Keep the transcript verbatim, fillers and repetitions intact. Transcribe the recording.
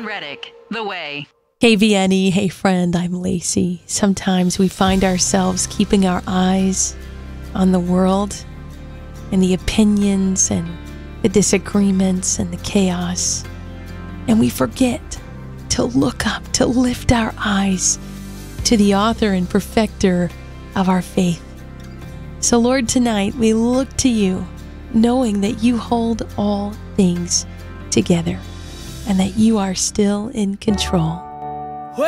John Reddick, The Way. Hey, V N E. Hey, friend. I'm Lacey. Sometimes we find ourselves keeping our eyes on the world and the opinions and the disagreements and the chaos. And we forget to look up, to lift our eyes to the author and perfecter of our faith. So, Lord, tonight we look to you, knowing that you hold all things together and that you are still in control.